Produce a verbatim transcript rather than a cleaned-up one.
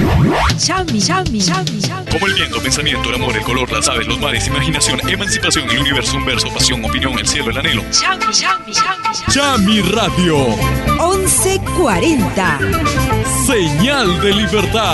Chami, chami, chami, chami. Como el viento, pensamiento, el amor, el color, las aves, los mares, imaginación, emancipación, el universo, un verso, pasión, opinión, el cielo, el anhelo. Chami, chami, chami, chami. Chami Radio. once cuarenta. Señal de libertad.